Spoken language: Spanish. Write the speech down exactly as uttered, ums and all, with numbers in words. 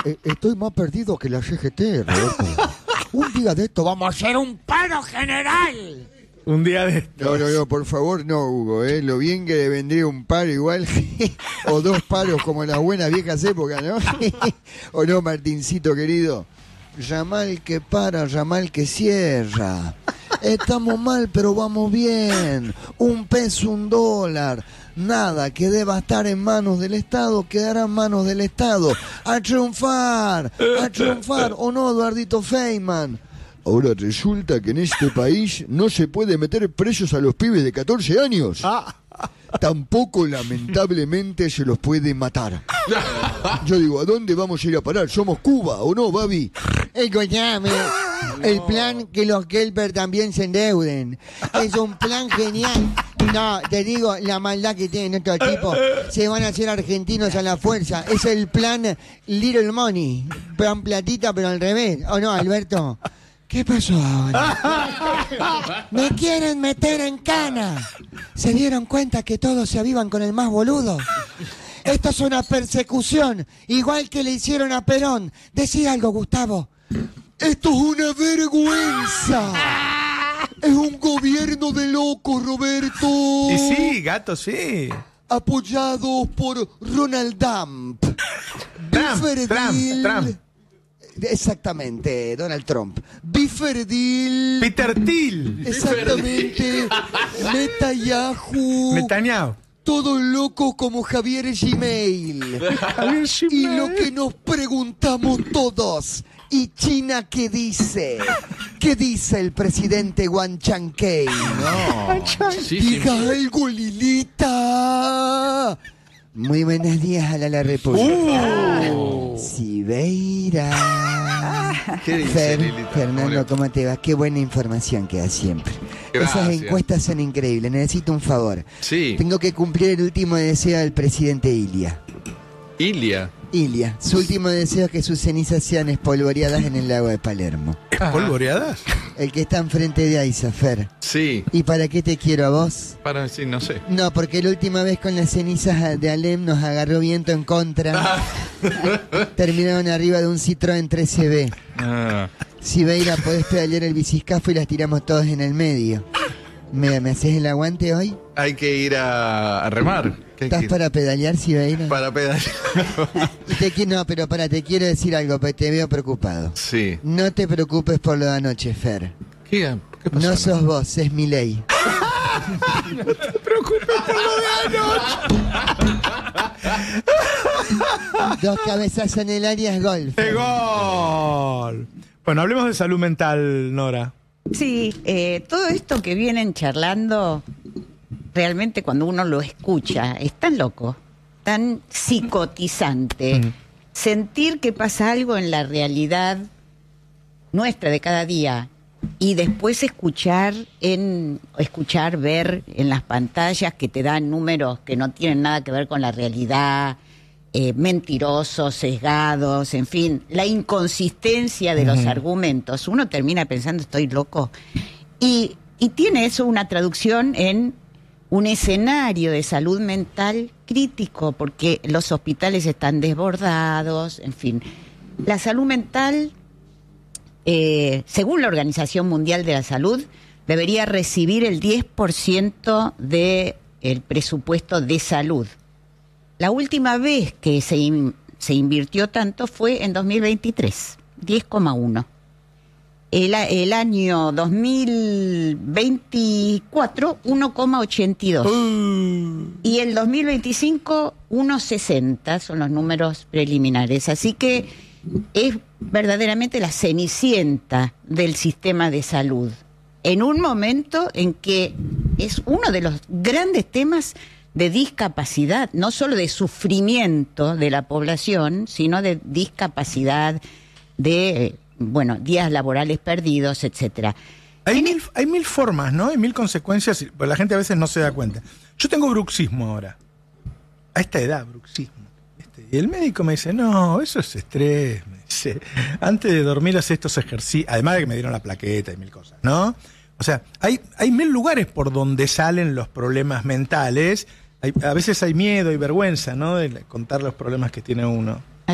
eh, estoy más perdido que la C G T, Roberto. Un día de esto vamos a hacer un paro general. Un día de esto. No, no, no, por favor, no, Hugo, ¿eh? Lo bien que le vendría un paro igual, o dos paros como en las buenas viejas épocas, ¿no? ¿O no, Martincito querido? Yamal que para, Yamal que cierra. Estamos mal, pero vamos bien. Un peso, un dólar. Nada que deba estar en manos del Estado quedará en manos del Estado. ¡A triunfar! ¡A triunfar! ¿O no, Eduardito Feynman? Ahora resulta que en este país no se puede meter presos a los pibes de catorce años. Tampoco, lamentablemente, se los puede matar. Yo digo, ¿a dónde vamos a ir a parar? ¿Somos Cuba o no, Babi? Escuchame, el plan que los Kelper también se endeuden. Es un plan genial. No, te digo, la maldad que tienen estos tipos. Se van a hacer argentinos a la fuerza. Es el plan Little Money. Plan platita, pero al revés. ¿O no, Alberto? ¿Qué pasó ahora? Me quieren meter en cana. ¿Se dieron cuenta que todos se avivan con el más boludo? Esto es una persecución, igual que le hicieron a Perón. Decí algo, Gustavo. ¡Esto es una vergüenza! ¡Es un gobierno de locos, Roberto! Y sí, gato, sí. Apoyados por Ronald Trump. Trump, Biferdil. Trump, Trump. Exactamente, Donald Trump. Biferdil. Peter Thiel. Exactamente. Netanyahu. Netanyahu. Todos locos como Javier Gmail. Javier Gmail. Y lo que nos preguntamos todos. ¿Y China qué dice? ¿Qué dice el presidente Wang Chankei? No. Sí, Diga sí. algo, Lilita. Muy buenos días a la, la República. Uh. Sibeira. ¿Qué dice Fer, Lilita? Fernando, ¿cómo te va? Qué buena información que das siempre. Gracias. Esas encuestas son increíbles. Necesito un favor. Sí. Tengo que cumplir el último deseo del presidente Ilia. Ilia. Ilia, su último deseo es que sus cenizas sean espolvoreadas en el lago de Palermo. ¿Espolvoreadas? El que está enfrente de Aiza, Fer. Sí. ¿Y para qué te quiero a vos? Para decir, no sé. No, porque la última vez con las cenizas de Alem nos agarró viento en contra. Terminaron arriba de un Citroën trece B. Ah. Sibeira, podés pedalear el biciscafo y las tiramos todos en el medio. ¿Me, me haces el aguante hoy? Hay que ir a, a remar. ¿Qué- ¿Estás qué- para pedalear, Sibeira? para pedalear? Y te qui- no, pero para, te quiero decir algo, porque te veo preocupado. Sí. No te preocupes por lo de anoche, Fer. ¿Qué, qué pasó? No sos vos, es Milei. Dos cabezazos en el área es gol. ¡De gol! Bueno, hablemos de salud mental, Nora. Sí, eh, todo esto que vienen charlando, realmente cuando uno lo escucha, es tan loco, tan psicotizante. Ujú. Sentir que pasa algo en la realidad nuestra de cada día y después escuchar, en, escuchar, ver en las pantallas que te dan números que no tienen nada que ver con la realidad, eh, mentirosos, sesgados, en fin, la inconsistencia de los Ujú. argumentos. Uno termina pensando, estoy loco. Y, y tiene eso una traducción en un escenario de salud mental crítico, porque los hospitales están desbordados, en fin. La salud mental, eh, según la Organización Mundial de la Salud, debería recibir el diez por ciento del presupuesto de salud. La última vez que se, in- se invirtió tanto fue en dos mil veintitrés, diez coma uno. El, a- el año dos mil veinticuatro, uno coma ochenta y dos. Y el dos mil veinticinco, uno coma sesenta son los números preliminares. Así que es verdaderamente la cenicienta del sistema de salud. En un momento en que es uno de los grandes temas de discapacidad, no solo de sufrimiento de la población, sino de discapacidad, de, bueno, días laborales perdidos, etcétera. Hay mil, hay mil formas, ¿no? Hay mil consecuencias, y- pues la gente a veces no se da cuenta. Yo tengo bruxismo ahora. A esta edad, bruxismo. Este, y el médico me dice, no, eso es estrés. Me dice, antes de dormir hace estos ejercicios. Además de que me dieron la plaqueta y mil cosas, ¿no? O sea, hay, hay mil lugares por donde salen los problemas mentales. Hay- a veces hay miedo y vergüenza, ¿no? De contar los problemas que tiene uno.